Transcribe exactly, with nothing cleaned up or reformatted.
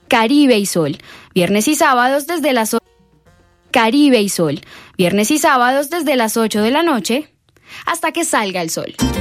Caribe y Sol, viernes y sábados desde las o- Caribe y Sol, viernes y sábados desde las ocho de la noche hasta que salga el sol.